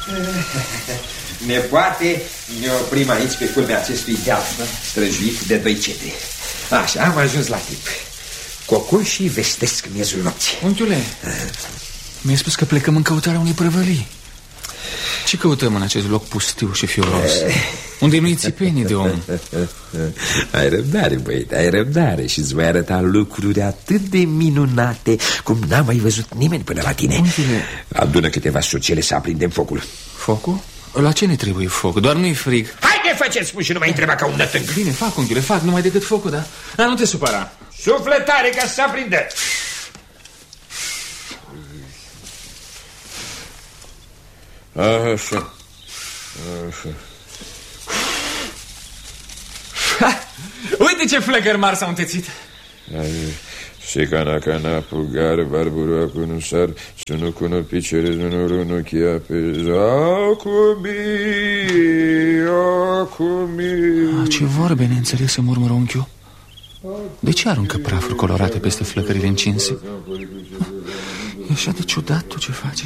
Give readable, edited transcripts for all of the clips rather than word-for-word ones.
Nepoate, ne oprim aici pe culmea acestui deal străjuit de 2 cetre. Așa, am ajuns la timp. Cocoșii vestesc miezul nopții. Unchiule, mi-ai spus că plecăm în căutarea unei prăvălii. Ce căutăm în acest loc pustiu și fioros, unde nu-i țipenii de om? Ai răbdare, băiete, ai răbdare. Și îți voi arăta lucruri atât de minunate cum n-a mai văzut nimeni până la tine. Unchiule, adună câteva sucele să aprindem focul. Focul? La ce ne trebuie foc? Doar nu-i frig. Haide, faceți spun și nu mai întreba ca un nătânc. Bine, fac, unchiule, fac, numai decât focul, da? Dar nu te supăra. Sufletare ca să se aprindă. Așa. Uite ce flăcări mari s-au întețit. Secana cana pugar barbura cu nu sar să nu cună picere nu runuchia pe zacumi. Ce vorbe neînțelese murmură unchiul. De ce aruncă prafuri colorate peste flăcările încinse? E așa de ciudat tot ce face.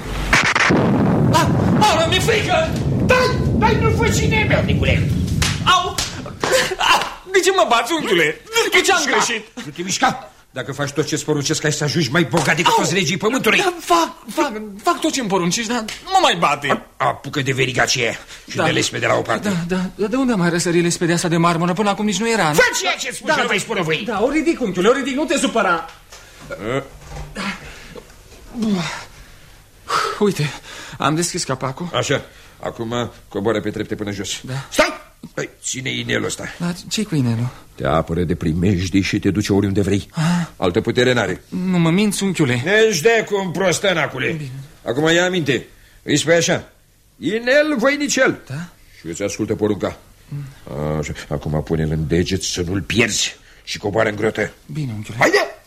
Au, mi-e frică! Dai, nu fă cine meu, Nicule! Au! De ce mă bați, unchiule? Cu ce am greșit? Nu te mișca! Dacă faci tot ce-ți poruncesc, ai să ajungi mai bogat decât toți regii pământului. Fac tot ce-mi poruncești, dar nu mă mai bate. Apucă de veriga aceea și de lespede la o parte. Da, de unde am mai răsărit lespedea asta de marmură? Până acum nici nu era, nu? Fă ceea ce spui și nu vei spune voi. Da, o ridic, unchiule, o ridic, nu te supăra. Uite, am deschis capacul. Așa, acum coboară pe trepte până jos. Da. Stai! Ține inelul ăsta. Dar ce-i cu inelul? Te apără de primejdii și te duce oriunde vrei. Altă putere n-are. Nu mă minți, unchiule. Ne-și dea cu un prostănacule. Acum ia aminte. Îi spui așa: inel voinicel. Da? Și îți ascultă porunca. Așa. Acum pune-l în deget să nu-l pierzi și coboară în grotă. Bine, unchiule. Haide!